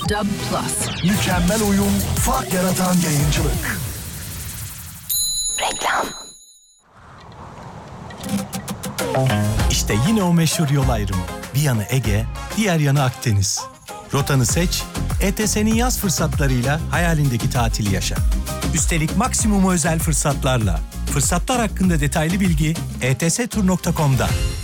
Dub Plus. Mükemmel uyum, fark yaratan yayıncılık. Reklam. İşte yine o meşhur yol ayrımı. Bir yanı Ege, diğer yanı Akdeniz. Rotanı seç, ETS'nin yaz fırsatlarıyla hayalindeki tatili yaşa. Üstelik maksimum özel fırsatlarla. Fırsatlar hakkında detaylı bilgi etstur.com'da.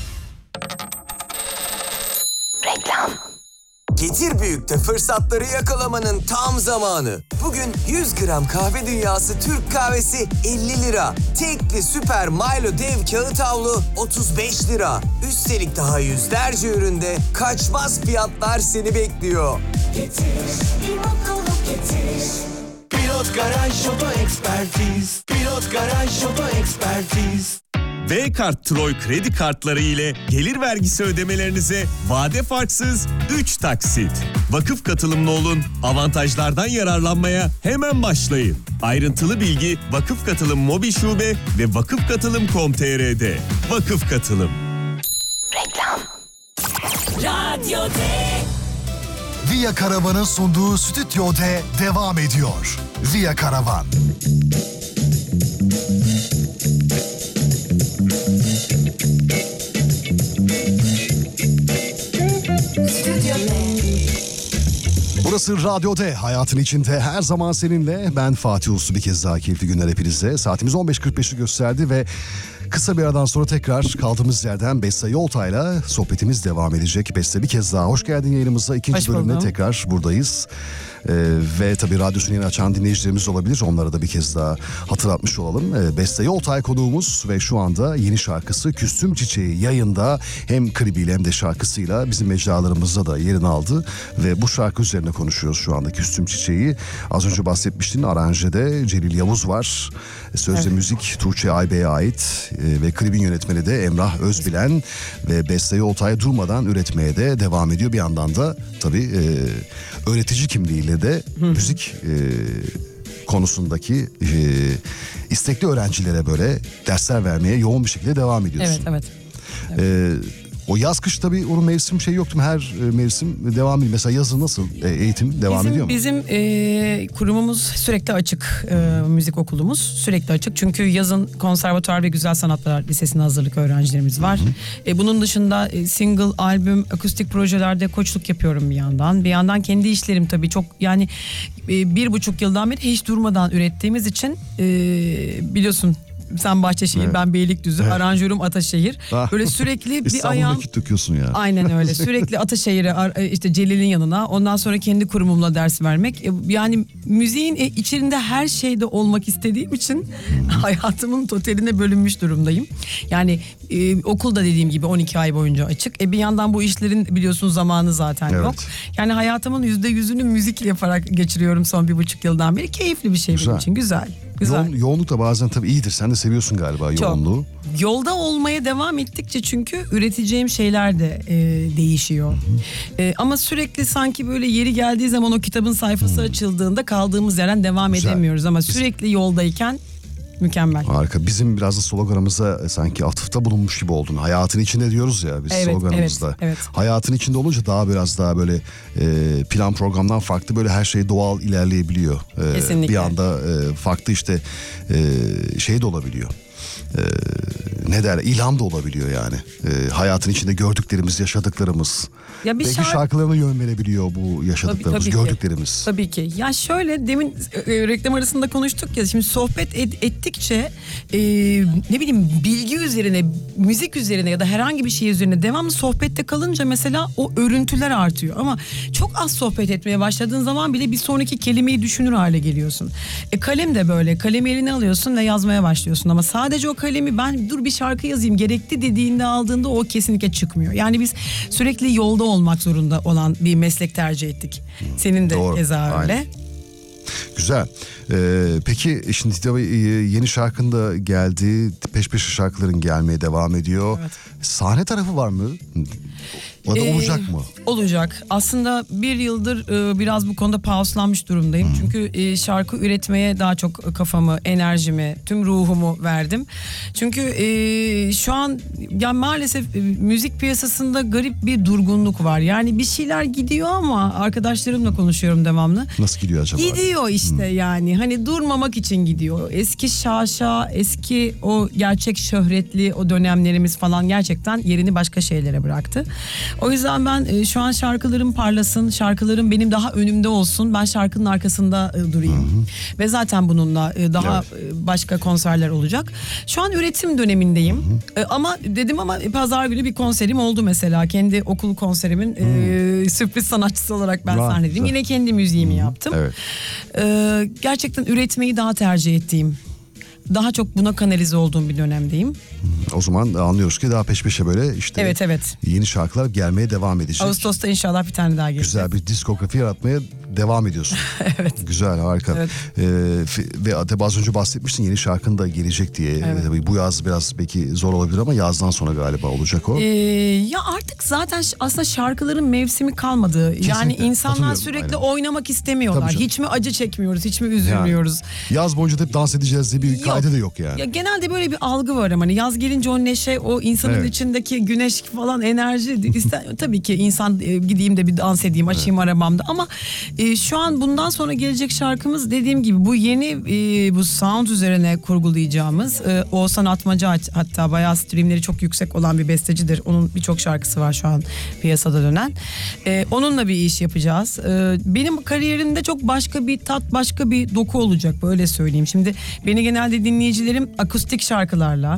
Reklam. Getir Büyük'te fırsatları yakalamanın tam zamanı. Bugün 100 gram kahve dünyası Türk kahvesi 50 lira. Tekli süper Milo dev kağıt havlu 35 lira. Üstelik daha yüzlerce üründe kaçmaz fiyatlar seni bekliyor. Getir, bir mutluluk getir. Pilot Garaj Oto Ekspertiz. Pilot Garaj Oto Ekspertiz. V-Kart Troy kredi kartları ile gelir vergisi ödemelerinize vade farksız 3 taksit. Vakıf katılımlı olun, avantajlardan yararlanmaya hemen başlayın. Ayrıntılı bilgi Vakıf Katılım Mobil Şube ve vakıfkatılım.com.tr'de. Vakıf Katılım. Reklam. Radyo D. Via Karavan'ın sunduğu Stüdyo D devam ediyor. Via Karavan. Burası Radyo D. Hayatın içinde her zaman seninle. Ben Fatih Uslu, bir kez daha keyifli günler hepinize. Saatimiz 15.45'i gösterdi ve kısa bir aradan sonra tekrar kaldığımız yerden Beste Yoltay'la sohbetimiz devam edecek. Beste, bir kez daha hoş geldin yayınımıza. İkinci bölümde tekrar buradayız. Ve tabii radyosunu yeni açan dinleyicilerimiz olabilir. Onlara da bir kez daha hatırlatmış olalım. Beste Yoltay konuğumuz ve şu anda yeni şarkısı Küstüm Çiçeği yayında. Hem klibiyle hem de şarkısıyla bizim mecralarımızda da yerini aldı. Ve bu şarkı üzerine konuşuyoruz şu anda, Küstüm Çiçeği. Az önce bahsetmiştin, aranjede Celil Yavuz var. Sözde müzik Tuğçe Aybe'ye ait ve klibin yönetmeni de Emrah Özbilen ve Beste Yoltay durmadan üretmeye de devam ediyor. Bir yandan da tabii öğretici kimliğiyle de müzik konusundaki istekli öğrencilere böyle dersler vermeye yoğun bir şekilde devam ediyorsun. Evet. O yaz kış tabii onun mevsim şey yoktu mu? Her mevsim devam ediyor. Mesela yazın nasıl eğitim devam ediyor mu? Bizim kurumumuz sürekli açık. Müzik okulumuz sürekli açık. Çünkü yazın konservatuar ve güzel sanatlar lisesine hazırlık öğrencilerimiz var. Bunun dışında single, albüm, akustik projelerde koçluk yapıyorum bir yandan. Bir yandan kendi işlerim tabii çok, yani 1,5 yıldan beri hiç durmadan ürettiğimiz için biliyorsun. Sen Bahçeşehir, ben Beylikdüzü, aranjörüm Ataşehir. Böyle sürekli bir ayağım... vakit döküyorsun ya. Aynen öyle. Sürekli Ataşehir'e, işte Celil'in yanına, ondan sonra kendi kurumumla ders vermek. Yani müziğin içinde her şeyde olmak istediğim için hayatımın totaline bölünmüş durumdayım. Yani okulda dediğim gibi 12 ay boyunca açık. Bir yandan bu işlerin biliyorsun zamanı zaten yok. Yani hayatımın %100'ünü müzik yaparak geçiriyorum son 1,5 yıldan beri. Keyifli bir şey benim için. Güzel. Yoğunluk da bazen tabii iyidir. Sen de seviyorsun galiba yoğunluğu. Yolda olmaya devam ettikçe çünkü üreteceğim şeyler de değişiyor. Ama sürekli sanki böyle yeri geldiği zaman o kitabın sayfası açıldığında kaldığımız yerden devam edemiyoruz. Ama sürekli yoldayken mükemmel. Harika. Bizim biraz da sloganımıza sanki atıfta bulunmuş gibi oldun. Hayatın içinde diyoruz ya biz sloganımızda. Evet. Hayatın içinde olunca biraz daha böyle plan programdan farklı, böyle her şey doğal ilerleyebiliyor. Kesinlikle. Bir anda farklı işte şey de olabiliyor. İlham da olabiliyor yani. Hayatın içinde gördüklerimiz, yaşadıklarımız. Ya belki şarkılarına yön verebiliyor bu yaşadıklarımız, tabii gördüklerimiz. Tabii ki. Ya şöyle, demin reklam arasında konuştuk ya, şimdi sohbet ettikçe ne bileyim, bilgi üzerine, müzik üzerine ya da herhangi bir şey üzerine devamlı sohbette kalınca mesela o örüntüler artıyor. Ama çok az sohbet etmeye başladığın zaman bile bir sonraki kelimeyi düşünür hale geliyorsun. Kalem de böyle. Kalemi eline alıyorsun ve yazmaya başlıyorsun ama sadece o kalemi ben bir şarkı yazayım gerekti dediğinde, aldığında o kesinlikle çıkmıyor. Yani biz sürekli yolda olmak zorunda olan bir meslek tercih ettik. Senin de keza öyle. Güzel. Peki şimdi tabii yeni şarkın da geldi. Peş peşe şarkıların gelmeye devam ediyor. Evet. Sahne tarafı var mı? O da olacak mı? Olacak. Aslında bir yıldır biraz bu konuda pauslanmış durumdayım. Çünkü şarkı üretmeye daha çok kafamı, enerjimi, tüm ruhumu verdim. Çünkü şu an ya maalesef müzik piyasasında garip bir durgunluk var. Yani bir şeyler gidiyor ama arkadaşlarımla konuşuyorum devamlı. Nasıl gidiyor acaba? Gidiyor işte yani. Hani durmamak için gidiyor. Eski şaşa, eski o gerçek şöhretli o dönemlerimiz falan gerçekten yerini başka şeylere bıraktı. O yüzden ben şu an şarkılarım parlasın, şarkılarım benim daha önümde olsun. Ben şarkının arkasında durayım. Ve zaten bununla daha başka konserler olacak. Şu an üretim dönemindeyim. Ama pazar günü bir konserim oldu mesela. Kendi okul konserimin sürpriz sanatçısı olarak ben sahnedeyim. Yine kendi müziğimi yaptım. Evet. Gerçekten üretmeyi daha tercih ettiğim, daha çok buna kanalize olduğum bir dönemdeyim. O zaman anlıyoruz ki daha peş peşe böyle işte Evet. yeni şarkılar gelmeye devam edecek. Ağustos'ta inşallah bir tane daha gelecek. Güzel bir diskografi yaratmaya devam ediyorsun. Evet. Güzel, harika. Evet. Ve tabii az önce bahsetmiştin yeni şarkın da gelecek diye. Evet. Tabii bu yaz biraz belki zor olabilir ama yazdan sonra galiba olacak o. Ya artık zaten aslında şarkıların mevsimi kalmadı. Yani Kesinlikle, insanlar katılıyorum, sürekli aynen. oynamak istemiyorlar. Tabii canım. Hiç mi acı çekmiyoruz, hiç mi üzülmüyoruz? Yaz boyunca da hep dans edeceğiz diye bir kaydı da yok yani. Ya genelde böyle bir algı var ama hani yaz gelince o neşe, o insanın Evet. içindeki güneş falan enerji tabii ki insan gideyim de bir dans edeyim, açayım arabamda ama şu an bundan sonra gelecek şarkımız dediğim gibi bu yeni bu sound üzerine kurgulayacağımız Oğuzhan Atmaca hatta bayağı streamleri çok yüksek olan bir bestecidir. Onun birçok şarkısı var şu an piyasada dönen. Onunla bir iş yapacağız. Benim kariyerimde çok başka bir tat, başka bir doku olacak böyle söyleyeyim. Şimdi beni genelde dinleyicilerim akustik şarkılarla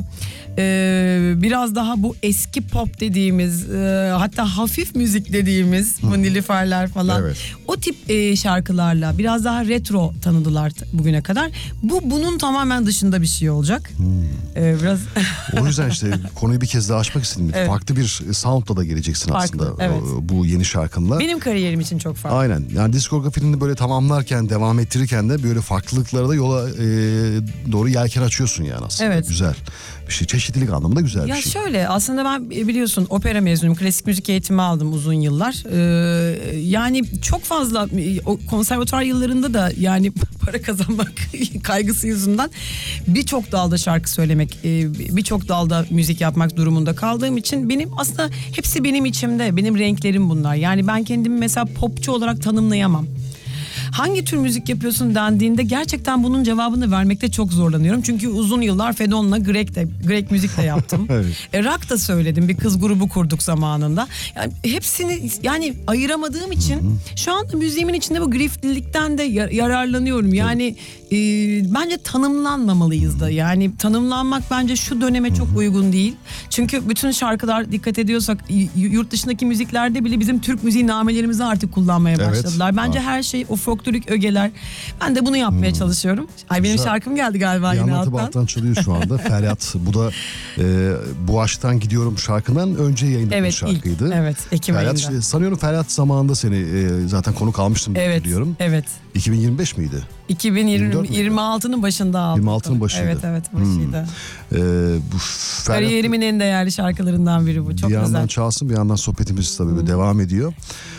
biraz daha bu eski pop dediğimiz hatta hafif müzik dediğimiz bu Nilüferler falan Evet. o tip şarkılarla biraz daha retro tanıdılar bugüne kadar. Bunun tamamen dışında bir şey olacak. Biraz O yüzden işte konuyu bir kez daha açmak istedim. Evet. Farklı bir soundla da geleceksin Farklı, aslında evet. bu yeni şarkınla. benim kariyerim için çok farklı. Aynen. Yani diskografini böyle tamamlarken, devam ettirirken de böyle farklılıklara da yola doğru yelken açıyorsun yani aslında. Evet. Güzel bir şey. Çeşitlilik anlamında güzel Ya bir şey. şöyle aslında ben biliyorsun opera mezunuyum. Klasik müzik eğitimi aldım uzun yıllar. Yani çok fazla o konservatuvar yıllarında da yani para kazanmak kaygısı yüzünden birçok dalda şarkı söylemek, birçok dalda müzik yapmak durumunda kaldığım için benim aslında hepsi benim içimde. Benim renklerim bunlar. Yani ben kendimi mesela popçu olarak tanımlayamam. Hangi tür müzik yapıyorsun dendiğinde gerçekten bunun cevabını vermekte çok zorlanıyorum. Çünkü uzun yıllar Fedon'la Grek müzik de yaptım. Evet. Rock da söyledim. Bir kız grubu kurduk zamanında. Yani hepsini yani ayıramadığım için şu anda müziğimin içinde bu griflilikten de yararlanıyorum. Yani bence tanımlanmamalıyız da. Yani tanımlanmak bence şu döneme çok uygun değil. Çünkü bütün şarkılar dikkat ediyorsak yurt dışındaki müziklerde bile bizim Türk müziği namelerimizi artık kullanmaya Evet. başladılar. Bence her şey o folklorik ögeler. Ben de bunu yapmaya çalışıyorum. Ay benim Güzel. şarkım geldi galiba Bir yine yandan tabii alttan çalıyor şu anda. Feryat. Bu da Bu Aşk'tan Gidiyorum şarkından önce yayınlanan Evet, şarkıydı. ilk, evet, Ekim Feryat, ayında. işte, sanıyorum Feryat zamanında seni zaten konuk almıştım Evet, biliyorum. evet. 2025 miydi? 2026'nın başında aldım. 26'nın başıydı. Evet başıydı. Bu Feryat Kariyerimin en değerli şarkılarından biri bu. Çok bir yandan özel. çalsın bir yandan sohbetimiz tabii böyle devam ediyor.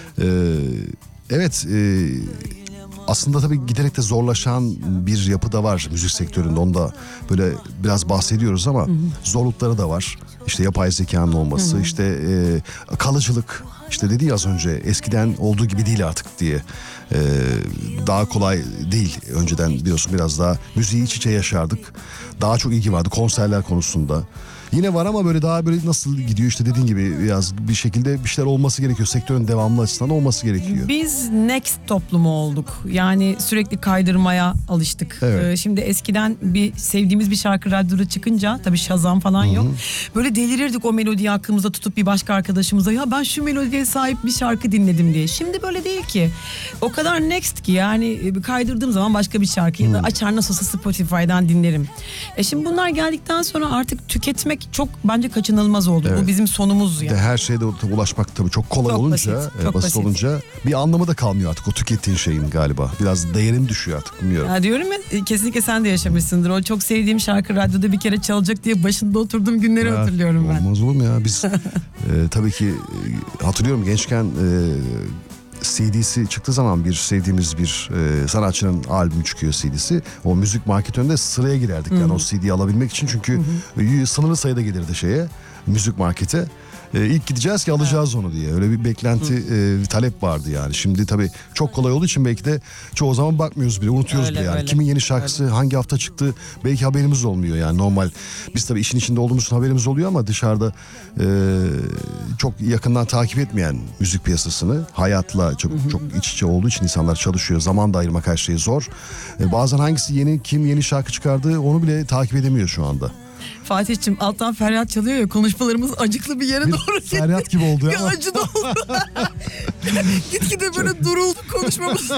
Evet aslında tabii giderek de zorlaşan bir yapı da var müzik sektöründe. Onu da böyle biraz bahsediyoruz ama zorlukları da var. İşte yapay zekanın olması, işte kalıcılık. İşte dedi ya az önce eskiden olduğu gibi değil artık diye. Daha kolay değil. Önceden biliyorsun biraz daha müziği iç içe yaşardık. Daha çok ilgi vardı konserler konusunda. Yine var ama böyle daha böyle nasıl gidiyor işte dediğin gibi biraz bir şekilde bir şeyler olması gerekiyor. Sektörün devamlı açısından olması gerekiyor. Biz next toplumu olduk. Yani sürekli kaydırmaya alıştık. Evet. Şimdi eskiden bir sevdiğimiz bir şarkı radyoda çıkınca tabii Shazam falan yok. Böyle delirirdik o melodiyi aklımızda tutup bir başka arkadaşımıza ya ben şu melodiye sahip bir şarkı dinledim diye. Şimdi böyle değil ki. O kadar next ki yani kaydırdığım zaman başka bir şarkıyı da açar nasıl olsa Spotify'dan dinlerim. Şimdi bunlar geldikten sonra artık tüketmek üretmek çok bence kaçınılmaz oldu. Evet. Bu bizim sonumuz yani. Her şeyde ulaşmak tabii çok kolay Çok olunca, basit, çok basit basit. olunca bir anlamı da kalmıyor artık o tükettiğin şeyin galiba. Biraz değerim düşüyor artık, bilmiyorum. Ya diyorum ya, kesinlikle sen de yaşamışsındır. O çok sevdiğim şarkı radyoda bir kere çalacak diye başında oturduğum günleri hatırlıyorum ben. Olmaz olur mu ya? Biz tabii ki hatırlıyorum gençken CD'si çıktığı zaman bir sevdiğimiz bir sanatçının albümü çıkıyor CD'si. O müzik market önünde sıraya girerdik yani o CD'yi alabilmek için. Çünkü sınırlı sayıda gelirdi müzik markete. İlk gideceğiz ki alacağız onu diye. Öyle bir beklenti, bir talep vardı yani. Şimdi tabii çok kolay olduğu için belki de çoğu zaman bakmıyoruz bile, unutuyoruz Öyle, bile yani. öyle. Kimin yeni şarkısı, hangi hafta çıktı belki haberimiz olmuyor yani normal. Biz tabii işin içinde olduğumuz için haberimiz oluyor ama dışarıda çok yakından takip etmeyen müzik piyasasını, hayatla çok iç içe olduğu için insanlar çalışıyor. Zaman da ayırmak her şey zor. Bazen hangisi kim yeni şarkı çıkardı onu bile takip edemiyor şu anda. Fatih'cim alttan feryat çalıyor ya, konuşmalarımız acıklı bir yere doğru gitti. Feryat gibi oldu Bir ama. acı da oldu. Gitgide böyle duruldu konuşmamız.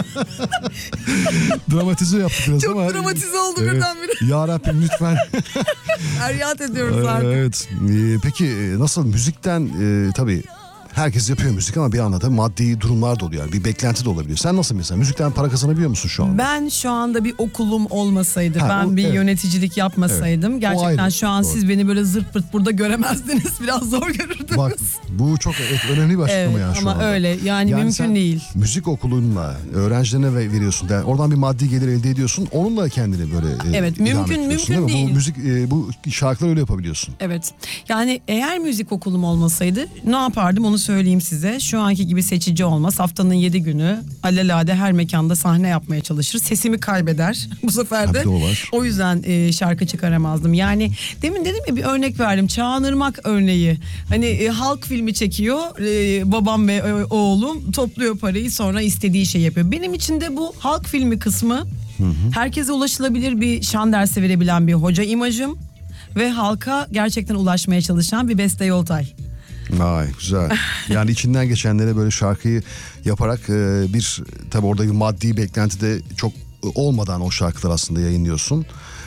Dramatize yaptık biraz Çok ama. dramatize oldu birdenbire. Ya Rabbim lütfen. Feryat ediyoruz artık. Evet. Peki nasıl müzikten tabii herkes yapıyor müzik ama bir anda da maddi durumlar da oluyor. Yani bir beklenti de olabiliyor. Sen nasıl mesela müzikten para kazanabiliyor musun şu anda? Ben şu anda bir okulum olmasaydı, Ha, ben bir evet. yöneticilik yapmasaydım, Evet. O gerçekten ayrı, şu an doğru. siz beni böyle zırt pırt burada göremezdiniz. Biraz zor görürdünüz. Bak bu çok önemli bir açıklama Evet, yani şu ama anda. öyle yani mümkün sen değil. Müzik okulunla öğrencilerine veriyorsun. Yani oradan bir maddi gelir elde ediyorsun. Onunla kendini böyle Evet, idame mümkün ettiriyorsun, değil mi? değil. Bu müzik bu şarkıları öyle yapabiliyorsun. Evet. Yani eğer müzik okulum olmasaydı ne yapardım onu söyleyeyim size. Şu anki gibi seçici olmaz. Haftanın 7 günü alelade her mekanda sahne yapmaya çalışır. Sesimi kaybeder bu sefer Ha, de. bir de o var. O yüzden şarkı çıkaramazdım. Yani demin dedim ya, bir örnek verdim. Çağan Irmak örneği. Hani halk filmi çekiyor. Babam ve oğlum topluyor parayı, sonra istediği şey yapıyor. Benim için de bu halk filmi kısmı herkese ulaşılabilir bir şan dersi verebilen bir hoca imajım ve halka gerçekten ulaşmaya çalışan bir Beste Yoltay. Vay güzel. Yani içinden geçenlere böyle şarkıyı yaparak tabii orada bir maddi beklenti de çok olmadan o şarkılar aslında yayınlıyorsun.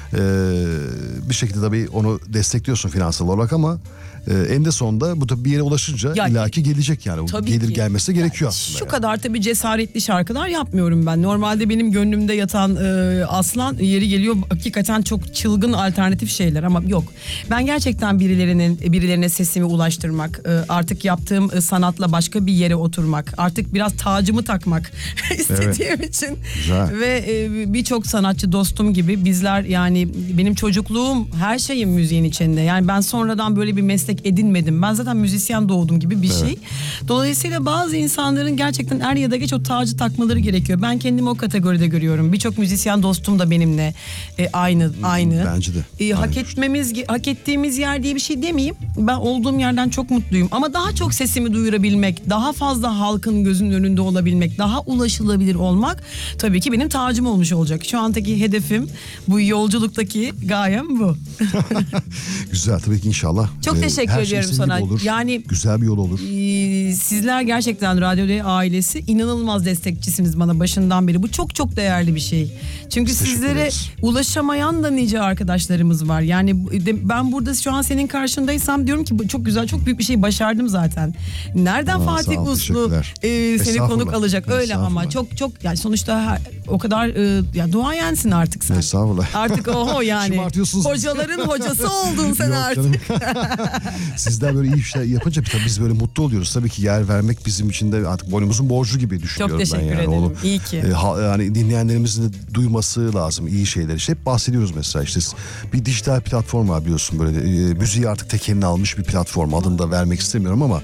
Bir şekilde tabii onu destekliyorsun finansal olarak ama en de sonunda bu da bir yere ulaşınca Ya, illaki gelecek yani. O tabii gelir ki. gelmesi gerekiyor aslında. Şu yani. kadar tabii cesaretli şarkılar yapmıyorum ben. Normalde benim gönlümde yatan aslan, yeri geliyor hakikaten çok çılgın alternatif şeyler ama yok. Ben gerçekten birilerine sesimi ulaştırmak, artık yaptığım sanatla başka bir yere oturmak, artık biraz tacımı takmak istediğim için. Güzel. Ve birçok sanatçı dostum gibi bizler, yani benim çocukluğum her şeyin müziğin içinde. Yani ben sonradan böyle bir meslek edinmedim. Ben zaten müzisyen doğdum gibi bir şey. Dolayısıyla bazı insanların gerçekten er ya da geç o tacı takmaları gerekiyor. Ben kendimi o kategoride görüyorum. Birçok müzisyen dostum da benimle aynı. Bence de. Hak ettiğimiz yer diye bir şey demeyeyim. Ben olduğum yerden çok mutluyum. Ama daha çok sesimi duyurabilmek, daha fazla halkın gözünün önünde olabilmek, daha ulaşılabilir olmak tabii ki benim tacım olmuş olacak. Şu andaki hedefim, bu yolculuktaki gayem bu. Güzel tabii ki inşallah. Çok teşekkür her şey ediyorum istediğin sana. gibi olur. Yani güzel bir yol olur. Sizler gerçekten Radyo D ailesi inanılmaz destekçisiniz bana başından beri. Bu çok çok değerli bir şey. Çünkü Biz teşekkür sizlere ederiz. ulaşamayan da nice arkadaşlarımız var. Yani ben burada şu an senin karşındaysam diyorum ki çok güzel, çok büyük bir şey başardım zaten. Nereden Aa, Fatih sağ ol, Uslu teşekkürler. seni konuk Estağfurullah. alacak öyle ama Estağfurullah. çok yani sonuçta o kadar ya duayensin artık sen. Estağfurullah. Artık oho yani. Şımartıyorsunuz. Hocaların hocası oldun sen Yok artık. canım. Sizler böyle iyi işler yapınca tabii biz böyle mutlu oluyoruz. Tabii ki yer vermek bizim için de artık boynumuzun borcu gibi düşünüyorum ben teşekkür yani. ederim. Onu, İyi ki. yani dinleyenlerimizin de duyması lazım iyi şeyler. İşte hep bahsediyoruz mesela işte bir dijital platform var biliyorsun böyle müziği artık tek eline almış bir platform. Adını da vermek istemiyorum ama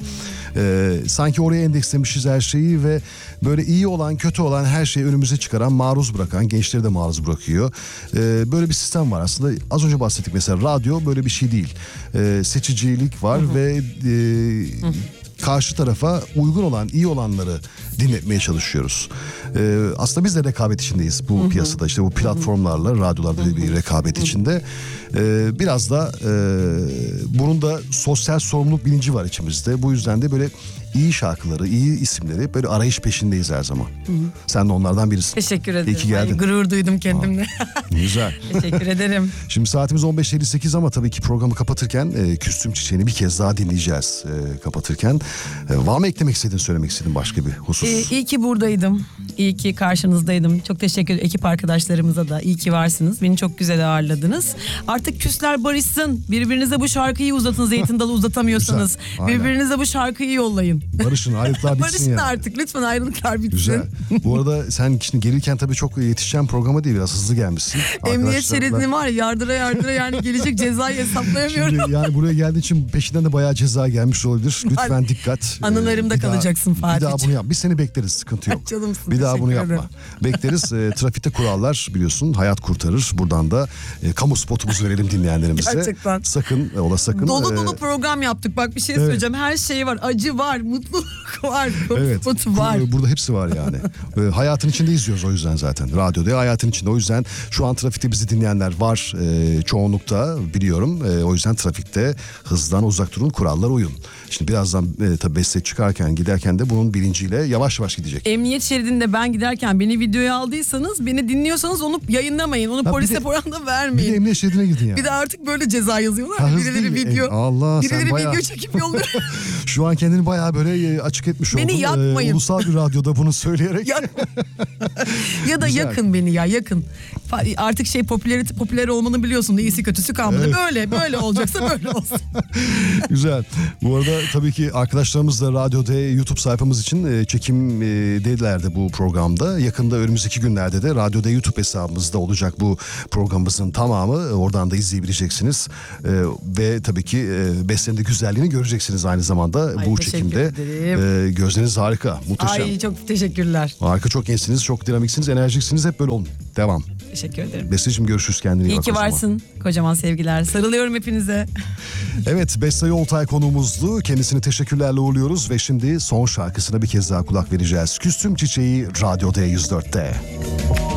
sanki oraya endekslemişiz her şeyi ve böyle iyi olan kötü olan her şeyi önümüze çıkaran, maruz bırakan, gençleri de maruz bırakıyor. Böyle bir sistem var aslında. Az önce bahsettik mesela radyo böyle bir şey değil. Seçicilik var ve karşı tarafa uygun olan, iyi olanları dinletmeye çalışıyoruz. Aslında biz de rekabet içindeyiz bu piyasada. İşte bu platformlarla, radyolarda bir rekabet içinde. Biraz da bunun da sosyal sorumluluk bilinci var içimizde. Bu yüzden de böyle iyi şarkıları, iyi isimleri böyle arayış peşindeyiz her zaman. Sen de onlardan birisin. Teşekkür ederim. İyi ki geldin. Ay, gurur duydum kendimle. Güzel. Teşekkür ederim. Şimdi saatimiz 15.58 ama tabii ki programı kapatırken Küstüm Çiçeği'ni bir kez daha dinleyeceğiz kapatırken. Var mı eklemek istediğin, söylemek istediğin başka bir husus? İyi ki buradaydım. İyi ki karşınızdaydım. Çok teşekkür ederim ekip arkadaşlarımıza da. İyi ki varsınız. Beni çok güzel ağırladınız. Artık küsler barışsın. Birbirinize bu şarkıyı uzatın. Zeytin dalı uzatamıyorsanız. Güzel, aynen. Birbirinize bu şarkıyı yollayın. Barışın, ayrılıklar bitsin Barışın yani. artık. Lütfen ayrılıklar bitsin. Güzel. Bu arada sen şimdi gelirken tabii çok yetişeceğin programa değil, biraz hızlı gelmişsin. Emniyet Arkadaşlar, şeridini var ya, yardıra yani gelecek cezayı hesaplayamıyorum. Şimdi yani buraya geldiğin için peşinden de bayağı ceza gelmiş olabilir. Lütfen dikkat. Anılarımda Bir daha- kalacaksın Bir daha Fatih'ciğim. bunu yap. Biz seni bekleriz, sıkıntı yok. Canımsın, bir daha bunu teşekkür yapma. Bekleriz. Trafikte kurallar biliyorsun hayat kurtarır. Buradan da kamu spotumuzu verelim dinleyenlerimize. Gerçekten. Sakın sakın. Dolu dolu program yaptık. Bak bir şey söyleyeceğim. Her şey var. Acı var, mutluluk var, Evet. spotu var. Burada hepsi var yani. Hayatın içinde izliyoruz o yüzden zaten. Radyoda hayatın içinde. O yüzden şu an trafikte bizi dinleyenler var. Çoğunlukta biliyorum. O yüzden trafikte hızdan uzak durun, kurallara uyun. Şimdi birazdan tabii beste çıkarken giderken de bunun bilinciyle yavaş yavaş gidecek. Emniyet şeridinde ben giderken beni videoya aldıysanız, beni dinliyorsanız onu yayınlamayın. Onu polise falan da Bir de vermeyin. emniyet şeridine girdin yani. Bir de artık böyle ceza yazıyorlar. Ha, ya, hızlı birileri değil. video. Allah, sen birileri bayağı- video çekip yolluyor. Şu an kendini bayağı böyle açık etmiş Beni oldun. yakmayın. Ulusal bir radyoda bunu söyleyerek. Ya da Güzel. yakın beni ya, yakın. Artık popüler olmanın biliyorsun da iyisi kötüsü kalmadı. Evet. Böyle olacaksa böyle olsun. Güzel. Bu arada tabii ki arkadaşlarımız da Radyo D YouTube sayfamız için çekimdelerdi bu programda. Yakında önümüzdeki günlerde de Radyo D YouTube hesabımızda olacak bu programımızın tamamı. Oradan da izleyebileceksiniz. Ve tabii ki Beste'nin de güzelliğini göreceksiniz aynı zamanda Ay, bu teşekkür çekimde. ederim. Gözleriniz harika, muhteşem. Ay çok teşekkürler. Harika, çok gençsiniz, çok dinamiksiniz, enerjiksiniz. Hep böyle olun. Devam. Teşekkür ederim. Besteciğim görüşürüz, kendine iyi İyi bak ki o zaman. varsın. Kocaman sevgiler. Sarılıyorum hepinize. Evet, Beste Yoltay konuğumuzdu. Kendisini teşekkürlerle uğurluyoruz ve şimdi son şarkısına bir kez daha kulak vereceğiz. Küstüm Çiçeği Radyo D104'te.